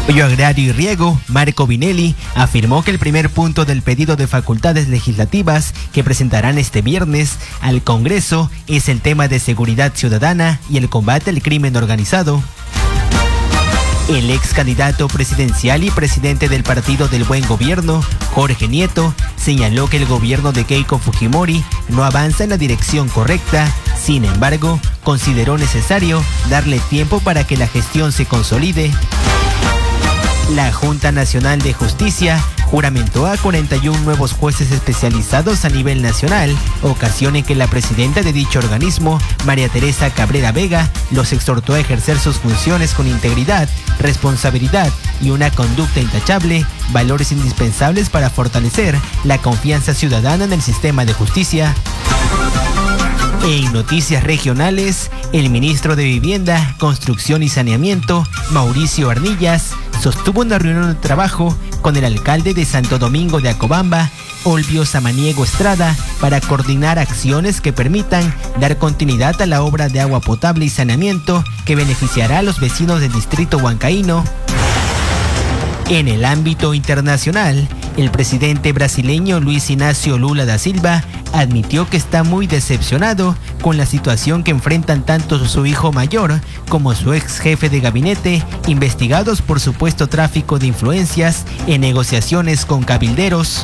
Agrario y Riego, Marco Vinelli, afirmó que el primer punto del pedido de facultades legislativas que presentarán este viernes al Congreso es el tema de seguridad ciudadana y el combate al crimen organizado. El ex candidato presidencial y presidente del Partido del Buen Gobierno, Jorge Nieto, señaló que el gobierno de Keiko Fujimori no avanza en la dirección correcta. Sin embargo, consideró necesario darle tiempo para que la gestión se consolide. La Junta Nacional de Justicia juramentó a 41 nuevos jueces especializados a nivel nacional, ocasión en que la presidenta de dicho organismo, María Teresa Cabrera Vega, los exhortó a ejercer sus funciones con integridad, responsabilidad y una conducta intachable, valores indispensables para fortalecer la confianza ciudadana en el sistema de justicia. En noticias regionales, el ministro de Vivienda, Construcción y Saneamiento, Mauricio Arnillas, sostuvo una reunión de trabajo con el alcalde de Santo Domingo de Acobamba, Olvio Samaniego Estrada, para coordinar acciones que permitan dar continuidad a la obra de agua potable y saneamiento que beneficiará a los vecinos del distrito huancaíno. En el ámbito internacional, el presidente brasileño Luis Inácio Lula da Silva admitió que está muy decepcionado con la situación que enfrentan tanto su hijo mayor como su ex jefe de gabinete, investigados por supuesto tráfico de influencias en negociaciones con cabilderos.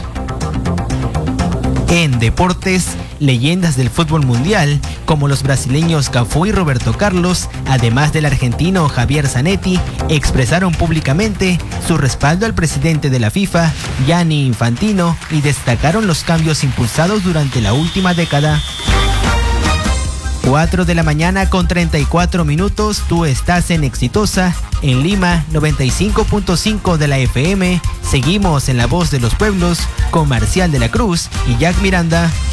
En deportes, leyendas del fútbol mundial, como los brasileños Cafú y Roberto Carlos, además del argentino Javier Zanetti, expresaron públicamente su respaldo al presidente de la FIFA, Gianni Infantino, y destacaron los cambios impulsados durante la última década. 4 de la mañana con 34 minutos, tú estás en Exitosa, en Lima, 95.5 de la FM. Seguimos en La Voz de los Pueblos con Marcial de la Cruz y Jack Miranda.